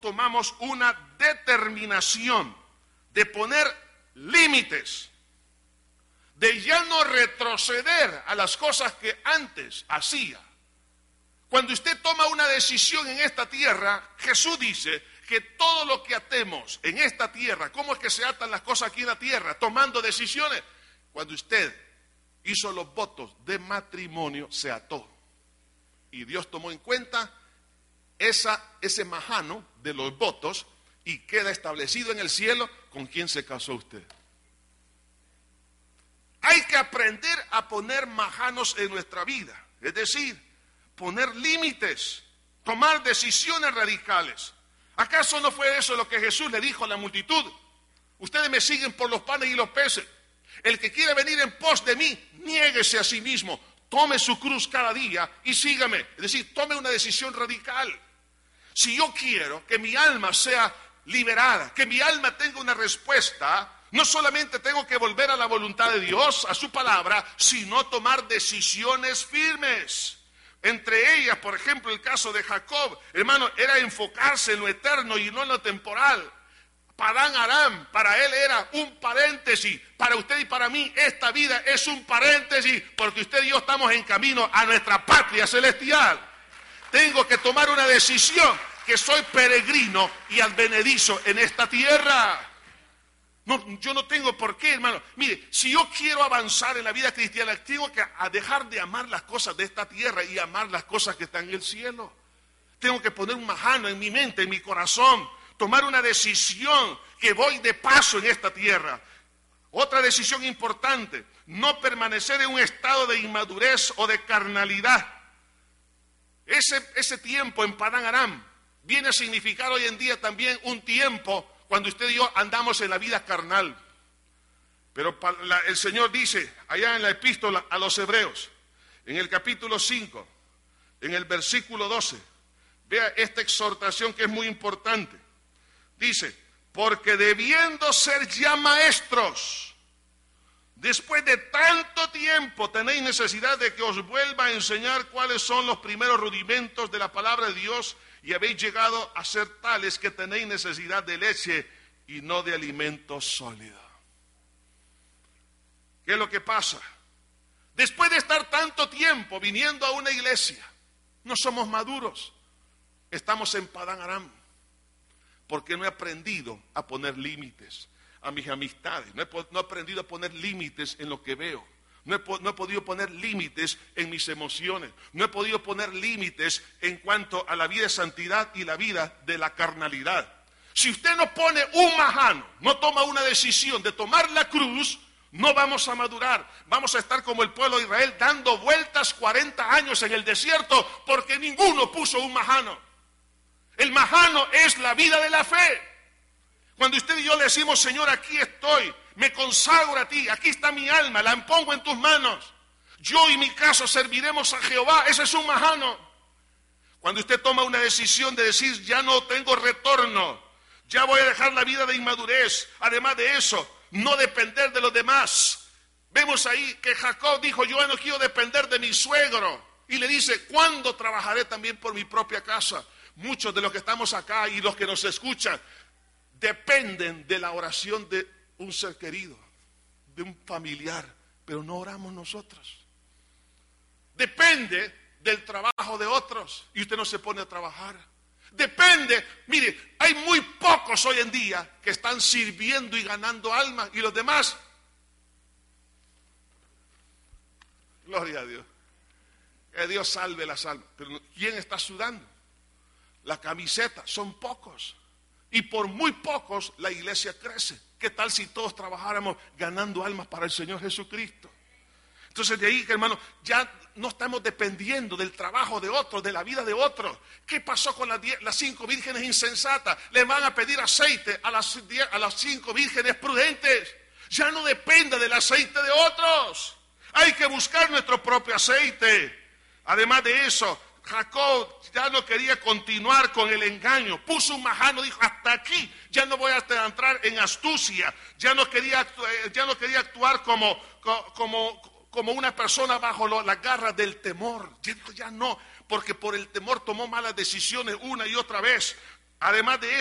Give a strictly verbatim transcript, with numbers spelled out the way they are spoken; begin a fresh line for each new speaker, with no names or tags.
tomamos una determinación de poner límites, de ya no retroceder a las cosas que antes hacía. Cuando usted toma una decisión en esta tierra, Jesús dice que todo lo que atemos en esta tierra, ¿cómo es que se atan las cosas aquí en la tierra? Tomando decisiones. Cuando usted hizo los votos de matrimonio, se ató. Y Dios tomó en cuenta esa, ese majano de los votos y queda establecido en el cielo con quién se casó usted. Hay que aprender a poner majanos en nuestra vida, es decir, poner límites, tomar decisiones radicales. ¿Acaso no fue eso lo que Jesús le dijo a la multitud? Ustedes me siguen por los panes y los peces. El que quiere venir en pos de mí, niéguese a sí mismo, tome su cruz cada día y sígame. Es decir, tome una decisión radical. Si yo quiero que mi alma sea liberada, que mi alma tenga una respuesta, no solamente tengo que volver a la voluntad de Dios, a su palabra, sino tomar decisiones firmes. Entre ellas, por ejemplo, el caso de Jacob, hermano, era enfocarse en lo eterno y no en lo temporal. Padán Aram, para él era un paréntesis. Para usted y para mí, esta vida es un paréntesis, porque usted y yo estamos en camino a nuestra patria celestial. Tengo que tomar una decisión, que soy peregrino y advenedizo en esta tierra. No, yo no tengo por qué, hermano. Mire, si yo quiero avanzar en la vida cristiana, tengo que dejar de amar las cosas de esta tierra y amar las cosas que están en el cielo. Tengo que poner un majano en mi mente, en mi corazón, tomar una decisión que voy de paso en esta tierra. Otra decisión importante, no permanecer en un estado de inmadurez o de carnalidad. Ese, ese tiempo en Padán Aram viene a significar hoy en día también un tiempo cuando usted y yo andamos en la vida carnal. Pero el Señor dice, allá en la epístola a los Hebreos, en el capítulo cinco, en el versículo doce, vea esta exhortación que es muy importante. Dice, porque debiendo ser ya maestros, después de tanto tiempo tenéis necesidad de que os vuelva a enseñar cuáles son los primeros rudimentos de la palabra de Dios, y habéis llegado a ser tales que tenéis necesidad de leche y no de alimento sólido. ¿Qué es lo que pasa? Después de estar tanto tiempo viniendo a una iglesia, no somos maduros. Estamos en Padán Aram, porque no he aprendido a poner límites a mis amistades. No he, no he aprendido a poner límites en lo que veo. No he, no he podido poner límites en mis emociones. No he podido poner límites en cuanto a la vida de santidad y la vida de la carnalidad. Si usted no pone un majano, no toma una decisión de tomar la cruz, no vamos a madurar. Vamos a estar como el pueblo de Israel dando vueltas cuarenta años en el desierto porque ninguno puso un majano. El majano es la vida de la fe. Cuando usted y yo le decimos, Señor, aquí estoy, me consagro a ti, aquí está mi alma, la pongo en tus manos. Yo y mi casa serviremos a Jehová, ese es un majano. Cuando usted toma una decisión de decir, ya no tengo retorno, ya voy a dejar la vida de inmadurez, además de eso, no depender de los demás. Vemos ahí que Jacob dijo, yo no quiero depender de mi suegro. Y le dice, ¿cuándo trabajaré también por mi propia casa? Muchos de los que estamos acá y los que nos escuchan, dependen de la oración de un ser querido, de un familiar, pero no oramos nosotros. Depende del trabajo de otros y usted no se pone a trabajar. Depende, mire, hay muy pocos hoy en día que están sirviendo y ganando almas y los demás, gloria a Dios, que Dios salve las almas. Pero ¿quién está sudando? La camiseta, son pocos. Y por muy pocos la iglesia crece. ¿Qué tal si todos trabajáramos ganando almas para el Señor Jesucristo? Entonces de ahí, hermano, ya no estamos dependiendo del trabajo de otros, de la vida de otros. ¿Qué pasó con las, diez, las cinco vírgenes insensatas? Le van a pedir aceite a las, diez, a las cinco vírgenes prudentes. Ya no depende del aceite de otros. Hay que buscar nuestro propio aceite. Además de eso, Jacob ya no quería continuar con el engaño, puso un majano, dijo, hasta aquí, ya no voy a entrar en astucia, ya no quería, ya no quería actuar como, como, como una persona bajo lo, las garras del temor, ya, ya no, porque por el temor tomó malas decisiones una y otra vez. Además de